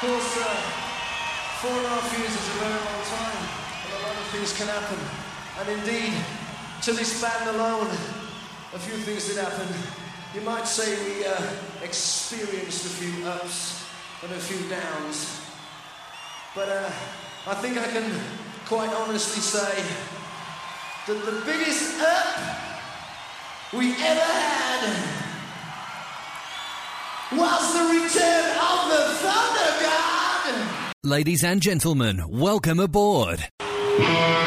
course, 4.5 years is a very long time, and a lot of things can happen. And indeed, to this band alone, a few things did happen. You might say we experienced a few ups and a few downs. But I think I can quite honestly say that the biggest up we ever had was the return of the Thunder God! Ladies and gentlemen, welcome aboard.